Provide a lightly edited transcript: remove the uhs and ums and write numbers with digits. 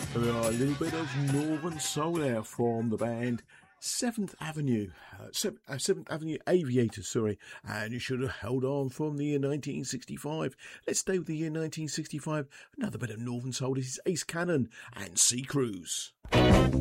A little bit of Northern Soul there from the band Seventh Avenue, Seventh Avenue Aviators, sorry, and you should have held on from the year 1965. Let's stay with the year 1965. Another bit of Northern Soul. This is Ace Cannon and Sea Cruise.